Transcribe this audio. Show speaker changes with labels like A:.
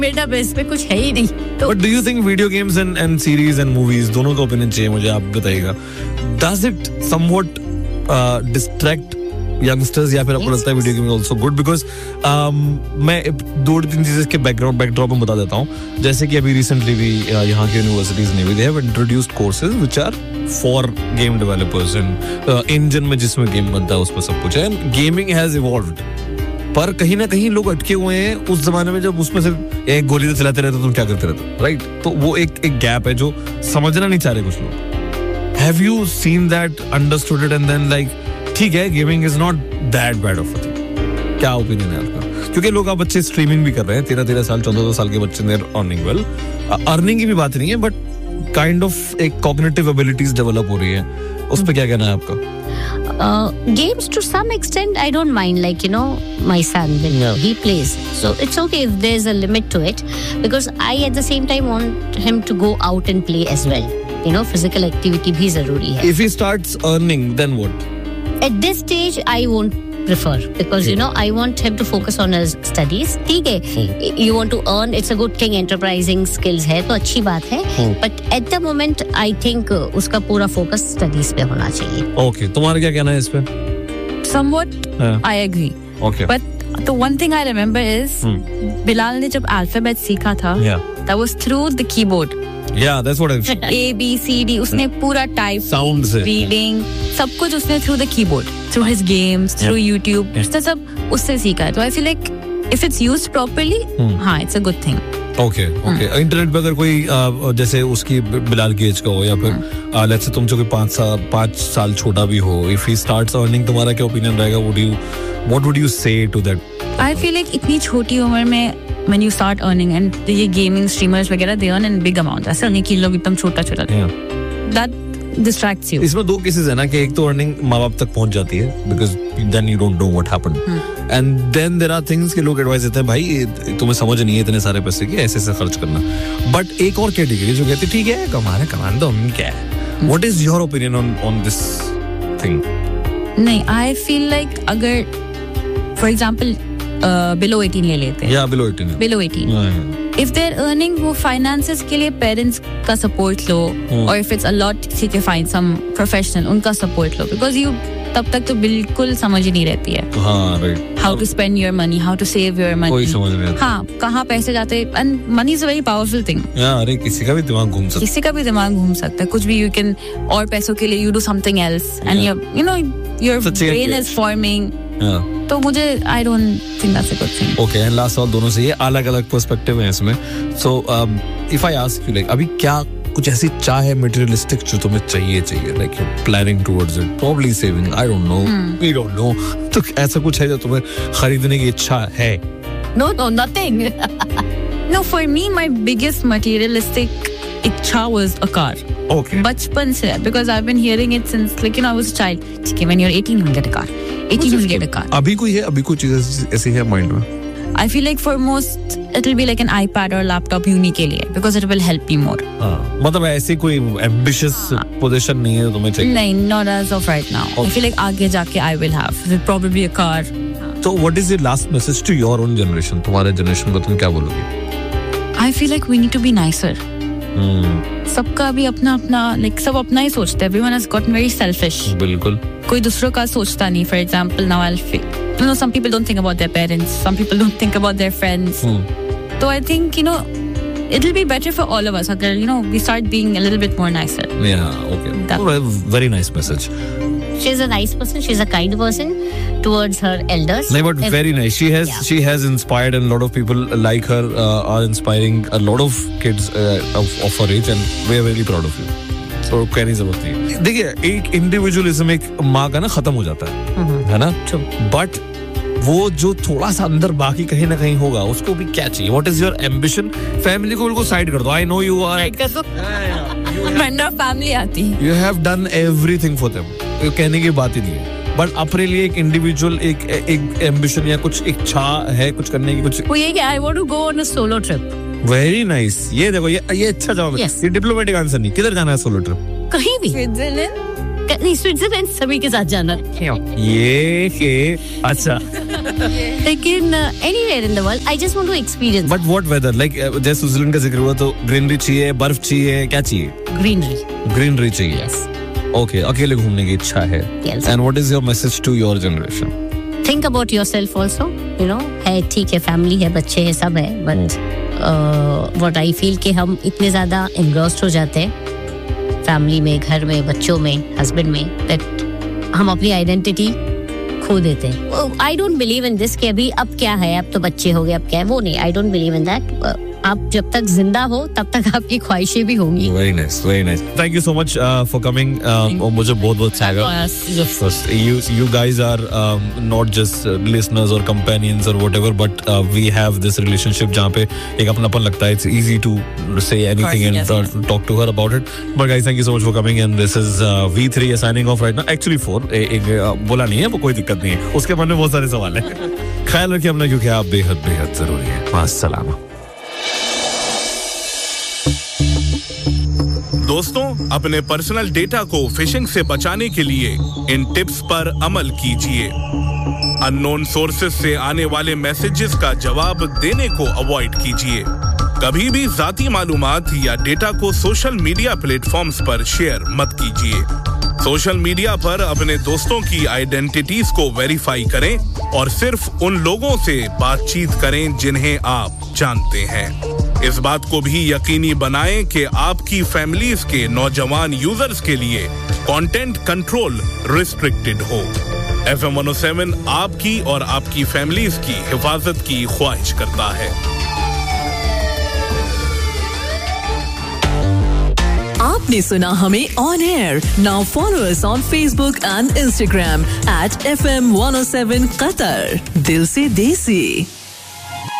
A: बेटा बेस पे कुछ है ही नहीं। तो
B: but do you think video games and series and movies दोनों का ओपिनियन चाहिए मुझे, आप बताइएगा, does it somewhat distract youngsters या फिर आपको लगता है video game also good? Because मैं 2-3 चीजें के बैकड्रॉप में बता देता हूँ। जैसे कि अभी रिसेंटली भी यहाँ की यूनिवर्सिटीज ने भी they have introduced courses which are for game developers and engine में जिसमें गेम बनता है उसमें सब कुछ है, एंड गेमिंग हैज इवॉल्व्ड। पर कहीं ना कहीं लोग अटके हुए हैं उस जमाने में जब उसमें सिर्फ एक गोली तो चलाते रहते, तुम क्या करते रहते, राइट? तो वो एक गैप है जो समझना नहीं चाह रहे कुछ लोग। Have you seen that, understood it and then like ठीक है, gaming is not that bad of a thing? क्या ओपिनियन है आपका? क्योंकि लोग अब बच्चे स्ट्रीमिंग भी कर रहे हैं, 13 साल 14 साल के बच्चे, देयर अर्निंग वेल। अर्निंग की भी बात नहीं है, बट काइंड ऑफ एक कॉग्निटिव एबिलिटीज डेवलप हो रही है, उस पे क्या कहना है आपका?
A: Games to some extent I don't mind, like, you know, my son when he plays, so it's okay if there's a limit to it, because I at the same time want him to go out and play as well, you know, physical activity bhi zaruri hai.
B: If he starts earning, then what?
A: At this stage I won't prefer, because you know I want him to focus on his studies. ठीक है, you want to earn, it's a good thing, enterprising skills है तो अच्छी बात है, but at the moment I think उसका पूरा focus studies पे होना चाहिए।
B: Okay, तुम्हारा क्या कहना है इस पे?
C: Somewhat, I agree.
B: Okay.
C: But the one thing I remember is Bilal ने जब alphabet सीखा था, that was through the keyboard.
B: Yeah, that's what I said.
C: A B C D उसने पूरा type,
B: sound से,
C: reading, सब कुछ उसने through the keyboard, through his games, through YouTube, उसने सब उससे सीखा है। तो I feel like if it's used properly, हाँ, it's a good thing.
B: Okay. Internet पे अगर कोई जैसे उसकी बिलाल की एज का हो या फिर लेट्स से तुमसे कोई 5 साल छोटा भी हो, if he starts earning, तुम्हारा क्या ओपिनियन रहेगा? What would you say to that?
C: I feel like इतनी छोटी उम्र में when you start earning, and ये gaming streamers वगैरह they earn in big amount, ऐसा नहीं कि लोग एकदम छोटा that distracts you.
B: इसमें 2 केसेस है ना, कि एक तो अर्निंग माँ बाप तक पहुंच जाती है because then you don't know what happened, and then there are things कि लोग एडवाइस देते हैं, भाई तुम्हें समझ नहीं है इतने सारे पैसे की ऐसे खर्च करना। बट एक और कैटेगरी जो कहती है ठीक है कमान दो, हम क्या है। What is your opinion on this thing?
C: नहीं, I feel like अगर for example below 18 ले लेते हैं, below 18 if they're earning, वो finances के लिए parents का support low, or if it's a lot, ठीक है fine, some professional उनका support लो, because you तब तक तो बिल्कुल समझ ही नहीं रहती है।
B: हाँ, right.
C: How to spend your money, how to save your money,
B: कोई समझ नहीं आता।
C: हाँ, कहाँ पैसे जाते, and money is a very powerful thing.
B: अरे किसी का भी दिमाग घूम सकता है, कुछ भी you can, और पैसों के लिए you do something else, and you know your brain is forming. तो मुझे I don't think that's a good thing. Okay, and last सवाल दोनों से, ये अलग-अलग पर्सपेक्टिव है इसमें। So if I ask you, like अभी क्या कुछ ऐसी चाह है materialistic जो तुम्हें चाहिए, like you're planning towards it, probably saving, I don't know, we don't know, तो ऐसा कुछ है जो तुम्हें खरीदने की इच्छा है?
A: No, nothing.
C: No, for me my biggest materialistic इच्छा was a car.
B: Okay.
C: बचपन से, because I've been hearing it since, like, you know, I was a child. ठीक है, when you're 18 you'll get a car. 18 you'll get a car.
B: अभी कोई चीज़ ऐसी है mind में?
C: I feel like for most it will be like an iPad or laptop uni के लिए, because it will help me more.
B: मतलब ऐसी कोई ambitious position नहीं है तुम्हें चाहिए?
C: नहीं, not as of right now. I feel like आगे जाके I will have probably a car.
B: So what is your last message to your own generation? तुम्हारे generation को तुम क्या बोलोगे?
C: I feel like we need to be nicer. सबका भी अपना like सब अपना ही सोचते हैं. Everyone has gotten very selfish.
B: बिल्कुल.
C: कोई दूसरों का सोचता नहीं. For example, now I'll feel, you know, some people don't think about their parents. Some people don't think about their friends. So I think, you know, it'll be better for all of us. Agar, you know, we start being a little bit more nicer.
B: Yeah, okay. Very nice message.
A: She's a nice person. She's a kind person towards her elders.
B: No, but very nice. She has inspired, and a lot of people like her are inspiring a lot of kids of her age, and we are very proud of you. So कहने की जरूरत नहीं। देखिए, एक individualism एक माँ का ना खत्म हो जाता है ना? बट वो जो थोड़ा सा अंदर बाकी कहीं ना कहीं होगा, उसको भी क्या चाहिए? What is your ambition? Family को बिल्कुल साइड कर दो. I know you are.
C: मेरा फैमिली आती है.
B: You have done everything for them. कहने की बात ही नहीं है. बट अपने लिए एक इंडिविजुअल एक एम्बिशन या कुछ इच्छा है कुछ करने की कुछ.
A: वो ये कि I want to go on a solo trip.
B: Very nice. ये देखो, ये अच्छा जवाब है. ये डिप्लोमेटिक आंसर नहीं. किधर जाना है सोलो ट्रिप?
A: कहीं भी. नहीं, स्विट्जरलैंड सभी के साथ जाना।
B: ये अच्छा।
A: लेकिन anywhere in the world, I just want to experience.
B: But what weather? Like जैसे स्विट्जरलैंड का जिक्र हुआ तो ग्रीनरी चाहिए, बर्फ चाहिए, क्या चाहिए? ग्रीनरी चाहिए।
A: Yes.
B: Okay, अकेले घूमने की इच्छा है।
A: Yes.
B: And what is your message to your generation?
A: Think about yourself also. You know, है ठीक है, फैमिली है, बच्चे हैं, सब है, but what I feel कि हम इतने ज़्यादा engrossed हो जाते हैं फैमिली में, घर में, बच्चों में, हस्बैंड में, that हम अपनी आइडेंटिटी खो देते हैं। I don't believe in this कि अभी अब क्या है, अब तो बच्चे हो गए, अब क्या है, वो नहीं। I don't believe in that. आप जब तक जिंदा हो तब तक आपकी ख्वाहिशें भी होंगी।
B: Very nice, very nice. Thank you so much for coming. और मुझे बहुत चाहेगा। You guys are not just listeners or companions or whatever, but we have this relationship जहाँ पे एक अपनापन लगता है. It's easy to say anything and talk to her about it. But guys, thank you so much for coming. And this is V3 signing off right now. Actually 4. एक बोला नहीं है, वो कोई दिक्कत नहीं है. उसके मन में बहुत सारे सवाल हैं. ख्याल रखिए अपना, क्योंकि आप बेहद जरूरी है. मास्सलामा.
D: दोस्तों, अपने पर्सनल डेटा को फिशिंग से बचाने के लिए इन टिप्स पर अमल कीजिए। अननोन सोर्सेज से आने वाले मैसेजेस का जवाब देने को अवॉइड कीजिए। कभी भी जाती मालूमात या डेटा को सोशल मीडिया प्लेटफॉर्म्स पर शेयर मत कीजिए। सोशल मीडिया पर अपने दोस्तों की आइडेंटिटीज को वेरीफाई करें और सिर्फ उन लोगों से बातचीत करें जिन्हें आप जानते हैं। इस बात को भी यकीनी बनाएं कि आपकी फैमिलीज के नौजवान यूजर्स के लिए कंटेंट कंट्रोल रिस्ट्रिक्टेड हो। FM 107 आपकी और आपकी फैमिलीज की हिफाजत की ख्वाहिश करता है।
E: आपने सुना हमें on air. Now follow us on Facebook and Instagram @FM 107 Qatar। दिल से देसी।